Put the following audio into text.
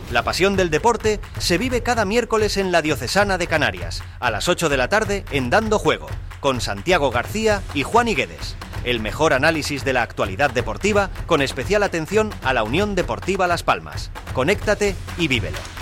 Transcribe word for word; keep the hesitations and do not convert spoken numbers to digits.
La pasión del deporte se vive cada miércoles en la Diocesana de Canarias, a las ocho de la tarde en Dando Juego, con Santiago García y Juan Higuedes. El mejor análisis de la actualidad deportiva con especial atención a la Unión Deportiva Las Palmas. Conéctate y vívelo.